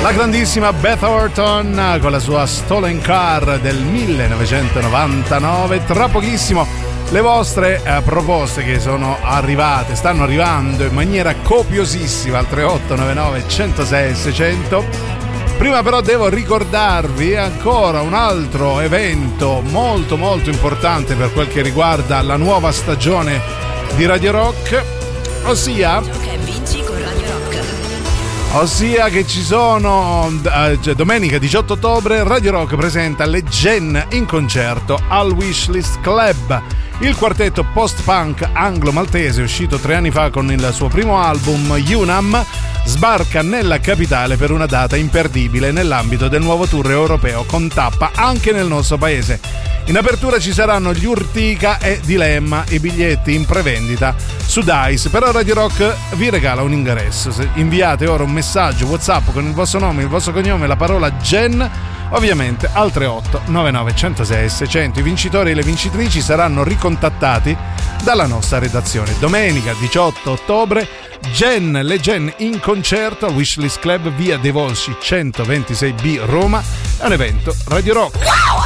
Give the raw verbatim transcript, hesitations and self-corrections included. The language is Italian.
La grandissima Beth Orton con la sua Stolen Car del millenovecentonovantanove. Tra pochissimo le vostre eh, proposte che sono arrivate, stanno arrivando in maniera copiosissima al tre otto nove nove uno zero sei seicento. Prima però devo ricordarvi ancora un altro evento molto molto importante per quel che riguarda la nuova stagione di Radio Rock, ossia Ossia che ci sono eh, domenica diciotto ottobre Radio Rock presenta le Gen in concerto al Wishlist Club. Il quartetto post-punk anglo-maltese, uscito tre anni fa con il suo primo album Unam, sbarca nella capitale per una data imperdibile nell'ambito del nuovo tour europeo con tappa anche nel nostro paese. In apertura ci saranno gli Urtica e Dilemma, i biglietti in prevendita su Dice. Però Radio Rock vi regala un ingresso. Se inviate ora un messaggio WhatsApp con il vostro nome, il vostro cognome e la parola Gen, ovviamente al tre otto nove nove uno zero sei seicento. I vincitori e le vincitrici saranno ricontattati dalla nostra redazione. Domenica diciotto ottobre, Gen, le Gen in concerto al Wishlist Club, via De Volsci centoventisei B, Roma. È un evento Radio Rock.